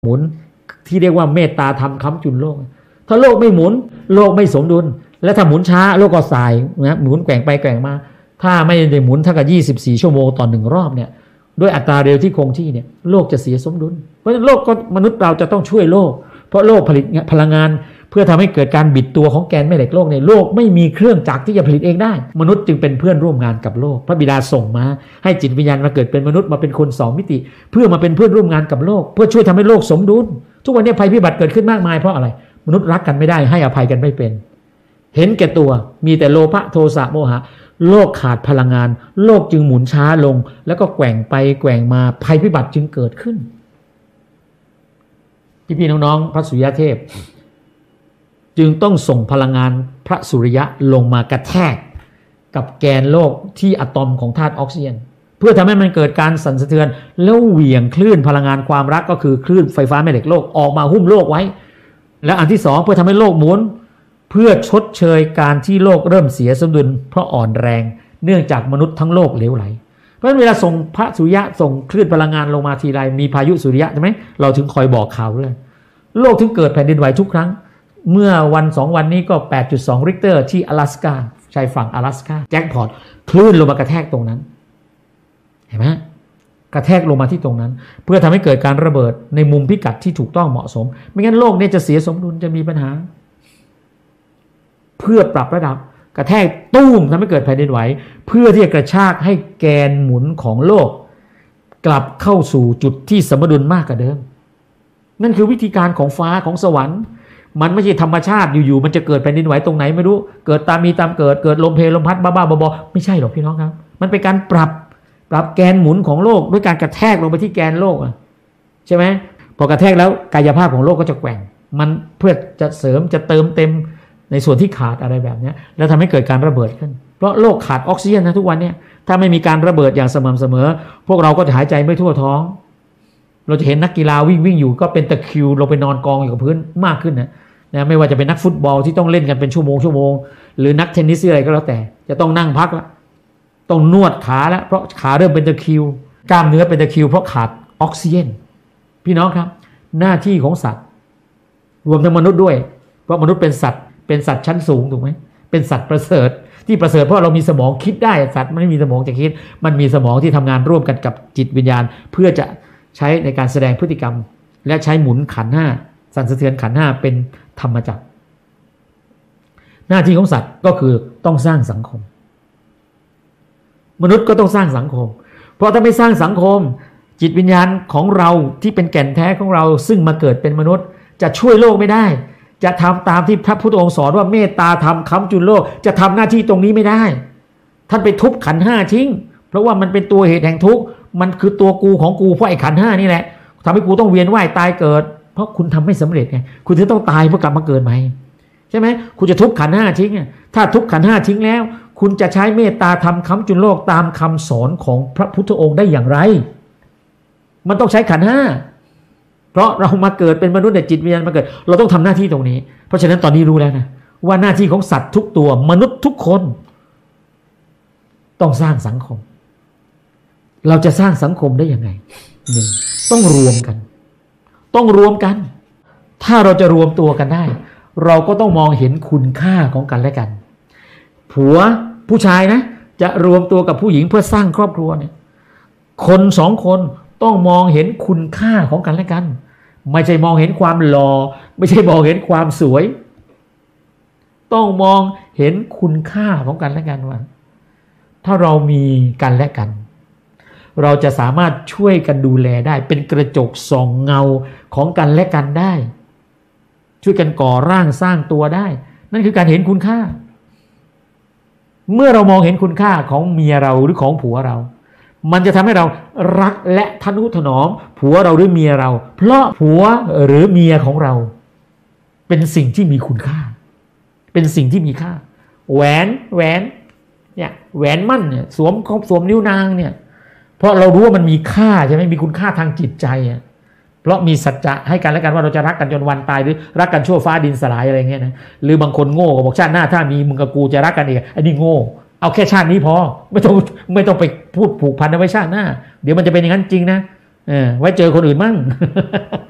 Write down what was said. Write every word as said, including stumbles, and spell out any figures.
หมุนที่เรียกว่าเมตตาธรรมค้ำจุนโลกถ้าโลกไม่หมุนโลกไม่สมดุลและถ้าหมุนช้าโลกก็สายนะหมุนแกว่งไปแกว่งมาถ้าไม่ได้หมุนเท่ากับยี่สิบสี่ชั่วโมงต่อหนึ่งรอบเนี่ยด้วยอัตราเร็วที่คงที่เนี่ยโลกจะเสียสมดุลเพราะฉะนั้นโลกก็มนุษย์เราจะต้องช่วยโลกเพราะโลกผลิตพลังงานเพื่อทำให้เกิดการบิดตัวของแกนแม่เหล็กโลกในโลกไม่มีเครื่องจักรที่จะผลิตเองได้มนุษย์จึงเป็นเพื่อนร่วมงานกับโลกพระบิดาส่งมาให้จิตวิญญาณมาเกิดเป็นมนุษย์มาเป็นคนสองมิติเพื่อมาเป็นเพื่อนร่วมงานกับโลกเพื่อช่วยทำให้โลกสมดุลทุกวันนี้ภัยพิบัติเกิดขึ้นมากมายเพราะอะไรมนุษย์รักกันไม่ได้ให้อภัยกันไม่เป็นเห็นแก่ตัวมีแต่โลภะโทสะโมหะโลกขาดพลังงานโลกจึงหมุนช้าลงแล้วก็แกว่งไปแกว่งมาภัยพิบัติจึงเกิดขึ้นพี่ๆน้องๆพระสุริยเทพจึงต้องส่งพลังงานพระสุริยะลงมากระแทกกับแกนโลกที่อะตอมของธาตุออกซิเจนเพื่อทำให้มันเกิดการสั่นสะเทือนแล้วเหวี่ยงคลื่นพลังงานความรักก็คือคลื่นไฟฟ้าแม่เหล็กโลกออกมาหุ้มโลกไว้และอันที่สองเพื่อทำให้โลกหมุนเพื่อชดเชยการที่โลกเริ่มเสียสมดุลเพราะอ่อนแรงเนื่องจากมนุษย์ทั้งโลกเหลวไหลเพราะฉะนั้นเวลาส่งพระสุริยะส่งคลื่นพลังงานลงมาทีไรมีพายุสุริยะใช่ไหมเราถึงคอยบอกข่าวเรื่องโลกถึงเกิดแผ่นดินไหวทุกครั้งเมื่อวันสองวันนี้ก็ แปดจุดสอง ริกเตอร์ที่阿拉斯าชายฝั่ง阿拉斯าแจ็คพอตคลื่นลงมากระแทกตรงนั้นเห็นไหมกระแทกลงมาที่ตรงนั้นเพื่อทำให้เกิดการระเบิดในมุมพิกัดที่ถูกต้องเหมาะสมไม่งั้นโลกนี้จะเสียสมดุลจะมีปัญหาเพื่อปรับระดับกระแทกตุ้มทำให้เกิดแผ่นดินไหวเพื่อที่จะกระชากให้แกนหมุนของโลกกลับเข้าสู่จุดที่สมดุลมากกว่าเดิมนั่นคือวิธีการของฟ้าของสวรรค์มันไม่ใช่ธรรมชาติอยู่ๆมันจะเกิดแผ่นดินไหวตรงไหนไม่รู้เกิดตามมีตามเกิดเกิดลมเพลลมพัดบ้าๆบอๆไม่ใช่หรอกพี่น้องครับมันเป็นการปรับปรับแกนหมุนของโลกด้วยการกระแทกลงไปที่แกนโลกอ่ะใช่ไหมพอกระแทกแล้วกายภาพของโลกก็จะแกว่งมันเพื่อจะเสริมจะเติมเต็มในส่วนที่ขาดอะไรแบบนี้แล้วทำให้เกิดการระเบิดขึ้นเพราะโลกขาดออกซิเจนนะทุกวันนี้ถ้าไม่มีการระเบิดอย่างสม่ำเสมอพวกเราก็จะหายใจไม่ทั่วท้องเราจะเห็นนักกีฬาวิ่งวิ่งอยู่ก็เป็นตะคริวลงไปนอนกองอยู่กับพื้นมากขึ้นนะนะไม่ว่าจะเป็นนักฟุตบอลที่ต้องเล่นกันเป็นชั่วโมงชั่วโมงหรือนักเทนนิสอะไรก็แล้วแต่จะต้องนั่งพักละต้องนวดขาแล้วเพราะขาเริ่มเป็นตะคริวกล้ามเนื้อเป็นตะคริวเพราะขาดออกซิเจนพี่น้องครับหน้าที่ของสัตว์รวมทั้งมนุษย์ด้วยเพราะมนุษย์เป็นสัตว์เป็นสัตว์ชั้นสูงถูกไหมเป็นสัตว์ประเสริฐที่ประเสริฐเพราะเรามีสมองคิดได้สัตว์ไม่มีสมองจะคิดมันมีสมองที่ทำงานร่วมกันกับจิตวิญญาณเพื่อจะใช้ในการแสดงพฤติกรรมและใช้หมุนขันธ์ห้าสั่นสะเทือนขันธ์ห้าเป็นธรรมจักรหน้าที่ของสัตว์ก็คือต้องสร้างสังคมมนุษย์ก็ต้องสร้างสังคมเพราะถ้าไม่สร้างสังคมจิตวิญญาณของเราที่เป็นแก่นแท้ของเราซึ่งมาเกิดเป็นมนุษย์จะช่วยโลกไม่ได้จะทำตามที่พระพุทธองค์สอนว่าเมตตาธรรมค้ำจุนโลกจะทำหน้าที่ตรงนี้ไม่ได้ท่านไปทุบขันธ์ห้าทิ้งเพราะว่ามันเป็นตัวเหตุแห่งทุกข์มันคือตัวกูของกูเพราะไอ้ขันธ์ห้านี่แหละทำให้กูต้องเวียนว่ายตายเกิดเพราะคุณทำไม่สำเร็จไงคุณจะต้องตายเพื่อกลับมาเกิดใหม่ใช่ไหมคุณจะทุบขันธ์ห้าทิ้งถ้าทุบขันธ์ห้าทิ้งแล้วคุณจะใช้เมตตาธรรมค้ำจุนโลกตามคำสอนของพระพุทธองค์ได้อย่างไรมันต้องใช้ขันธ์ห้าเพราะเรามาเกิดเป็นมนุษย์ในจิตวิญญาณมาเกิดเราต้องทำหน้าที่ตรงนี้เพราะฉะนั้นตอนนี้รู้แล้วนะว่าหน้าที่ของสัตว์ทุกตัวมนุษย์ทุกคนต้องสร้างสังคมเราจะสร้างสังคมได้ยังไงหนึ่งต้องรวมกันต้องรวมกันถ้าเราจะรวมตัวกันได้เราก็ต้องมองเห็นคุณค่าของกันและกันผัวผู้ชายนะจะรวมตัวกับผู้หญิงเพื่อสร้างครอบครัวเนี่ยคนสองคนต้องมองเห็นคุณค่าของกันและกันไม่ใช่มองเห็นความหล่อไม่ใช่มองเห็นความสวยต้องมองเห็นคุณค่าของกันและกันว่าถ้าเรามีกันและกันเราจะสามารถช่วยกันดูแลได้เป็นกระจกส่องเงาของกันและกันได้ช่วยกันก่อร่างสร้างตัวได้นั่นคือการเห็นคุณค่าเมื่อเรามองเห็นคุณค่าของเมียเราหรือของผัวเรามันจะทำให้เรารักและทนุถนอมผัวเราหรือเมียเราเพราะผัวหรือเมียของเราเป็นสิ่งที่มีคุณค่าเป็นสิ่งที่มีค่าแหวนแหวนเนี่ยแหวนมั่นเนี่ยสวมครบสวมนิ้วนางเนี่ยเพราะเรารู้ว่ามันมีค่าใช่ไหมมีคุณค่าทางจิตใจอ่ะเพราะมีสัจจะให้กันและกันว่าเราจะรักกันจนวันตายหรือรักกันชั่วฟ้าดินสลายอะไรเงี้ยนะหรือบางคนโง่ก็บอกชาติหน้าถ้ามีมึงกับกูจะรักกันอีกอันนี้โง่เอาแค่ชาตินี้พอไม่ต้องไม่ต้องไปพูดผูกพันเอาไว้ชาติหน้าเดี๋ยวมันจะเป็นอย่างนั้นจริงนะเออไว้เจอคนอื่นมั่ง